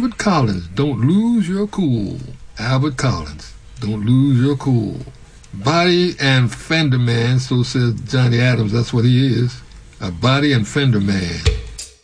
Albert Collins, don't lose your cool. Albert Collins, don't lose your cool. Body and fender man, so says Johnny Adams, that's what he is. A body and fender man.